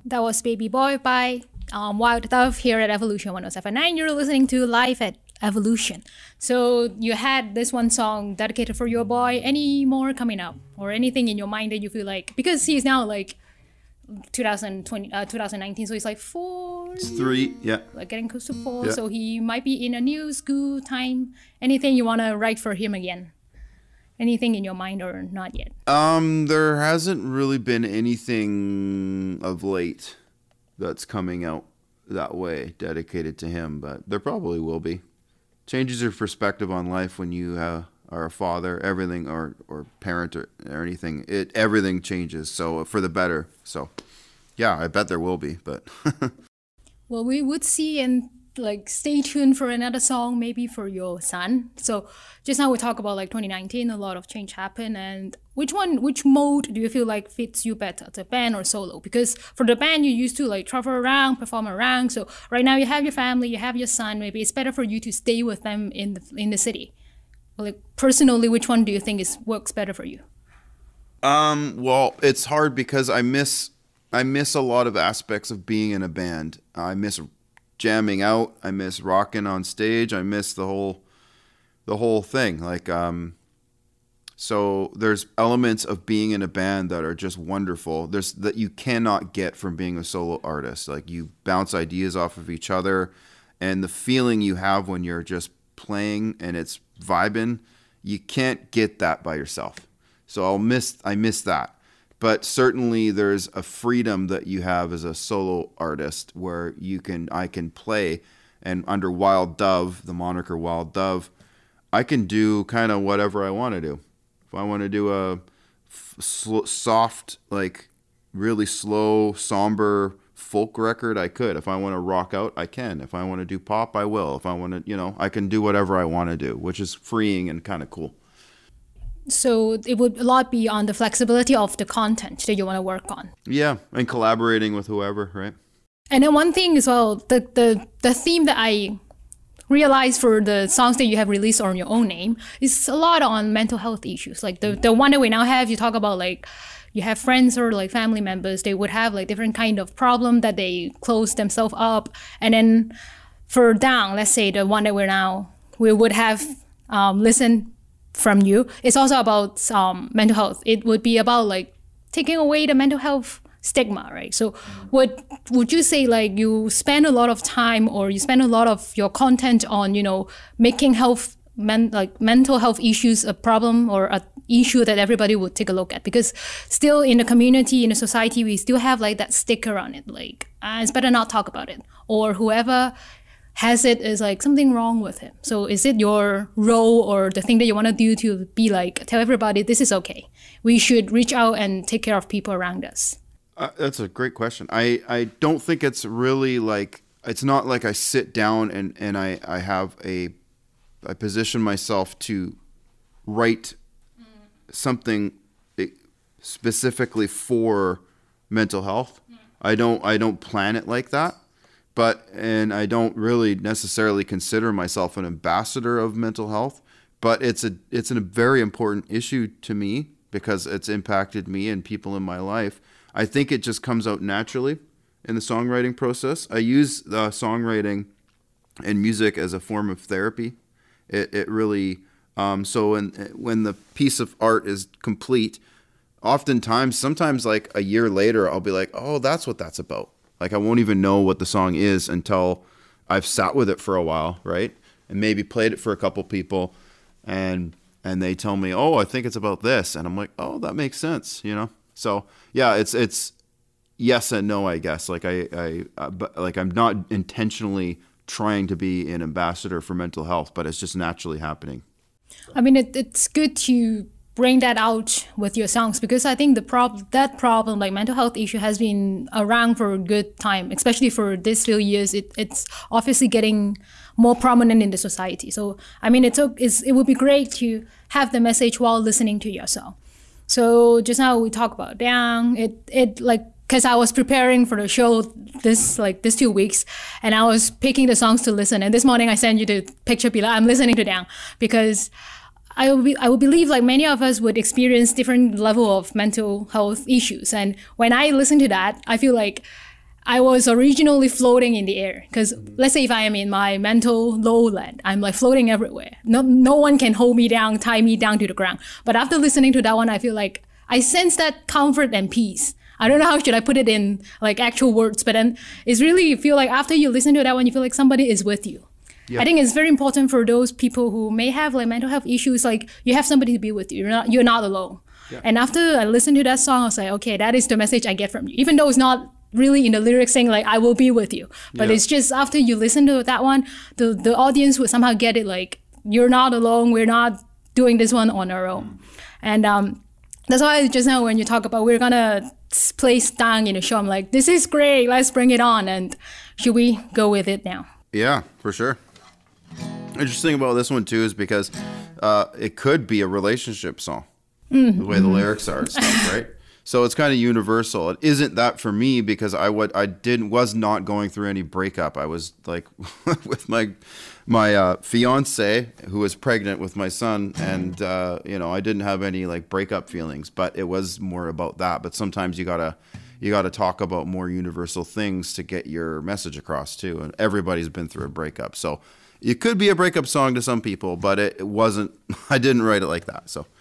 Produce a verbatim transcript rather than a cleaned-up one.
That was Baby Boy by um, Wild Dove here at Evolution one oh seven point nine. You're listening to Live at Evolution. So you had this one song dedicated for your boy. Any more coming up? Or anything in your mind that you feel like, because he's now like twenty twenty, uh, twenty nineteen, so he's like four, It's three, yeah. like getting close to four, Yeah. so he might be in a new school time. Anything you want to write for him again? Anything in your mind or not yet? Um, there hasn't really been anything of late that's coming out that way dedicated to him, but there probably will be. Changes your perspective on life when you uh, are a father, everything, or or parent or, or anything. It everything changes, so for the better. So, yeah, I bet there will be, but Well, we would see and like stay tuned for another song, maybe for your son. So just now we talk about like twenty nineteen, a lot of change happened, and which one, which mode do you feel like fits you better, the band or solo? Because for the band, you used to like travel around, perform around. So right now you have your family, you have your son. Maybe it's better for you to stay with them in the in the city. Well, like personally, which one do you think is works better for you? Um, well, it's hard because I miss I miss a lot of aspects of being in a band. I miss jamming out. I miss rocking on stage. I miss the whole the whole thing. Like um so there's elements of being in a band that are just wonderful. There's that you cannot get from being a solo artist. Like you bounce ideas off of each other, and the feeling you have when you're just playing and it's vibing, you can't get that by yourself. So I'll miss I miss that. But certainly there's a freedom that you have as a solo artist where you can I can play, and under Wild Dove, the moniker Wild Dove, I can do kind of whatever I want to do. If I want to do a f- sl- soft, like really slow, somber folk record, I could. If I want to rock out, I can. If I want to do pop, I will. If I want to, you know, I can do whatever I want to do, which is freeing and kind of cool. So it would a lot be on the flexibility of the content that you want to work on. Yeah, and collaborating with whoever, right? And then one thing as well, the the the theme that I realized for the songs that you have released on your own name is a lot on mental health issues. Like the the one that we now have, you talk about like you have friends or like family members, they would have like different kind of problem that they close themselves up. And then for Down, let's say the one that we're now we would have um, listened from you, it's also about um, mental health. It would be about like taking away the mental health stigma, right? So would would you say like you spend a lot of time or you spend a lot of your content on, you know, making health men, like mental health issues a problem or a issue that everybody would take a look at? Because still in the community, in the society, we still have like that sticker on it, like uh, it's better not talk about it, or whoever has it is like something wrong with him. So is it your role or the thing that you want to do to be like tell everybody this is okay, we should reach out and take care of people around us? Uh, that's a great question. I, I don't think it's really like, it's not like I sit down and, and I, I have a, I position myself to write mm. something specifically for mental health. Mm. I don't, I don't plan it like that, but, and I don't really necessarily consider myself an ambassador of mental health, but it's a, it's a very important issue to me because it's impacted me and people in my life. I think it just comes out naturally in the songwriting process. I use the songwriting and music as a form of therapy. It it really um, so when when the piece of art is complete, oftentimes, sometimes like a year later, I'll be like, oh, that's what that's about. Like I won't even know what the song is until I've sat with it for a while, right? And maybe played it for a couple people, and and they tell me, oh, I think it's about this, and I'm like, oh, that makes sense, you know. So yeah, it's it's yes and no, I guess. Like I I uh, but like I'm not intentionally trying to be an ambassador for mental health, but it's just naturally happening. I mean, it, it's good to bring that out with your songs because I think the prob that problem, like mental health issue, has been around for a good time, especially for this few years. It it's obviously getting more prominent in the society. So I mean, it's, it's it would be great to have the message while listening to your song. So just now we talk about Down. It it like because I was preparing for the show this like this two weeks, and I was picking the songs to listen. And this morning I sent you the picture. Be like, I'm listening to Down because I would be, I would believe like many of us would experience different level of mental health issues. And when I listen to that, I feel like I was originally floating in the air because let's say if I am in my mental lowland, I'm like floating everywhere. No, no one can hold me down, tie me down to the ground. But after listening to that one, I feel like I sense that comfort and peace. I don't know how should I put it in like actual words, but then it's really you feel like after you listen to that one, you feel like somebody is with you. Yep. I think it's very important for those people who may have like mental health issues. Like you have somebody to be with you. You're not you're not alone. Yep. And after I listened to that song, I was like, okay, that is the message I get from you. Even though it's not really in the lyrics saying like I will be with you, but yeah. It's just after you listen to that one, the the audience would somehow get it like you're not alone. We're not doing this one on our own, and um, that's why just now when you talk about we're gonna play Stang in the show, I'm like this is great. Let's bring it on, and should we go with it now? Yeah, for sure. Interesting about this one too is because uh, it could be a relationship song, mm-hmm. the way the lyrics are, and stuff, right? So it's kind of universal. It isn't that for me because I what I didn't was not going through any breakup. I was like with my my uh, fiance who was pregnant with my son, and uh, you know I didn't have any like breakup feelings, but it was more about that. But sometimes you gotta you gotta talk about more universal things to get your message across too. And everybody's been through a breakup, so it could be a breakup song to some people, but it, it wasn't. I didn't write it like that, so.